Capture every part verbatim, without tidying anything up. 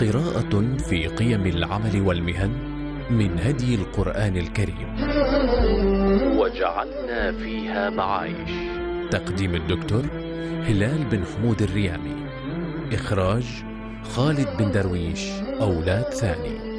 قراءة في قيم العمل والمهن من هدي القرآن الكريم، وجعلنا فيها معايش. تقديم الدكتور هلال بن حمود الريامي، إخراج خالد بن درويش، أولاد ثاني.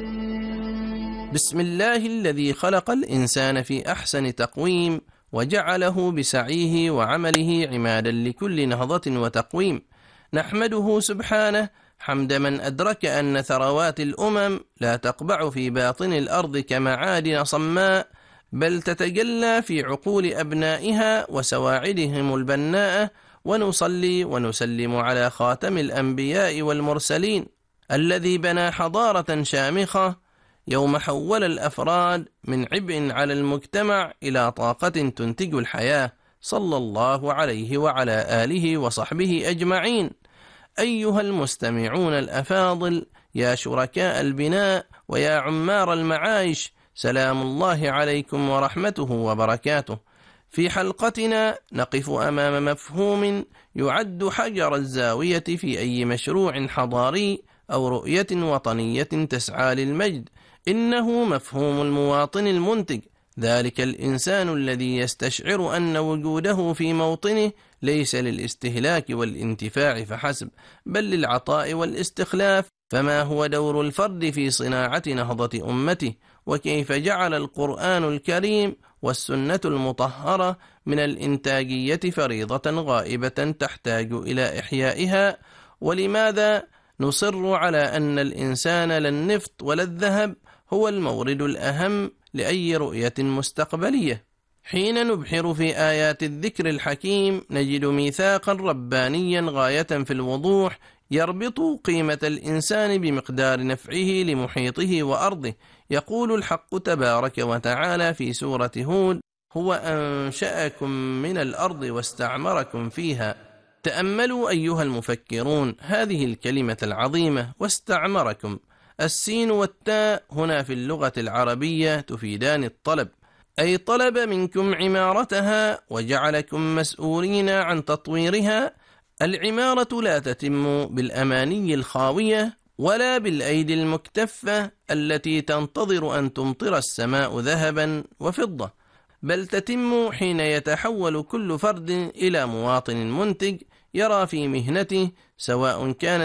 بسم الله الذي خلق الإنسان في أحسن تقويم، وجعله بسعيه وعمله عمادا لكل نهضة وتقويم. نحمده سبحانه حمد من أدرك أن ثروات الأمم لا تقبع في باطن الأرض كمعادن صماء، بل تتجلى في عقول أبنائها وسواعدهم البناءة. ونصلي ونسلم على خاتم الأنبياء والمرسلين الذي بنى حضارة شامخة يوم حول الأفراد من عبء على المجتمع إلى طاقة تنتج الحياة، صلى الله عليه وعلى آله وصحبه أجمعين. أيها المستمعون الأفاضل، يا شركاء البناء ويا عمار المعايش، سلام الله عليكم ورحمته وبركاته. في حلقتنا نقف أمام مفهوم يعد حجر الزاوية في أي مشروع حضاري أو رؤية وطنية تسعى للمجد. إنه مفهوم المواطن المنتج، ذلك الإنسان الذي يستشعر أن وجوده في موطنه ليس للاستهلاك والانتفاع فحسب، بل للعطاء والاستخلاف. فما هو دور الفرد في صناعة نهضة أمته؟ وكيف جعل القرآن الكريم والسنة المطهرة من الإنتاجية فريضة غائبة تحتاج إلى إحيائها؟ ولماذا نصر على أن الإنسان لا النفط ولا الذهب هو المورد الأهم لأي رؤية مستقبلية؟ حين نبحر في آيات الذكر الحكيم نجد ميثاقا ربانيا غاية في الوضوح يربط قيمة الإنسان بمقدار نفعه لمحيطه وأرضه. يقول الحق تبارك وتعالى في سورة هود: هو أنشأكم من الأرض واستعمركم فيها. تأملوا أيها المفكرون هذه الكلمة العظيمة، واستعمركم. السين والتاء هنا في اللغة العربية تفيدان الطلب، أي طلب منكم عمارتها وجعلكم مسؤولين عن تطويرها. العمارة لا تتم بالأماني الخاوية ولا بالأيدي المكتفة التي تنتظر أن تمطر السماء ذهبا وفضة، بل تتم حين يتحول كل فرد إلى مواطن منتج يرى في مهنته، سواء كانت